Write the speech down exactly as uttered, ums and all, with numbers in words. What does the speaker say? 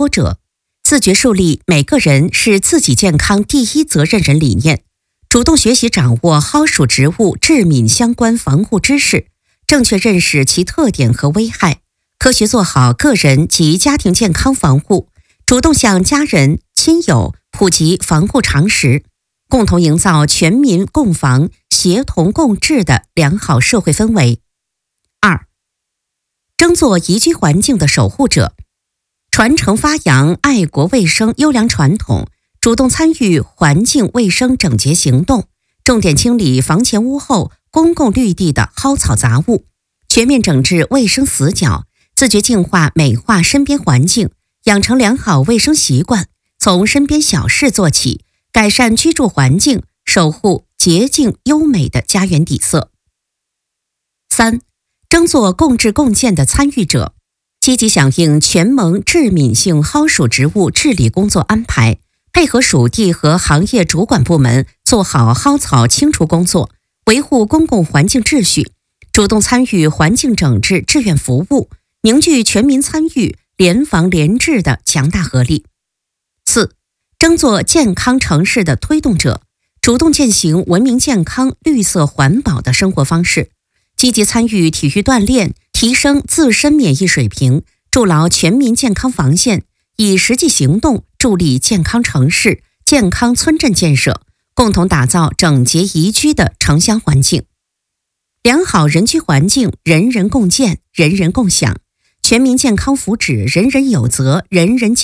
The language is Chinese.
托者，自觉树立每个人是自己健康第一责任人理念，主动学习掌握蒿属植物致敏相关防护知识，正确认识其特点和危害，科学做好个人及家庭健康防护，主动向家人、亲友普及防护常识，共同营造全民共防、协同共治的良好社会氛围。二，争做宜居环境的守护者，传承发扬爱国卫生优良传统，主动参与环境卫生整洁行动，重点清理房前屋后公共绿地的蒿草杂物，全面整治卫生死角，自觉净化美化身边环境，养成良好卫生习惯，从身边小事做起，改善居住环境，守护洁净优美的家园底色。三，争做共治共建的参与者，积极响应全盟致敏性蒿属植物治理工作安排，配合属地和行业主管部门做好蒿草清除工作，维护公共环境秩序，主动参与环境整治志愿服务，凝聚全民参与、联防联治的强大合力。四，争做健康城市的推动者，主动践行文明健康、绿色环保的生活方式，积极参与体育锻炼，提升自身免疫水平，筑牢全民健康防线，以实际行动助力健康城市、健康村镇建设，共同打造整洁宜居的城乡环境。良好人居环境，人人共建，人人共享；全民健康福祉，人人有责，人人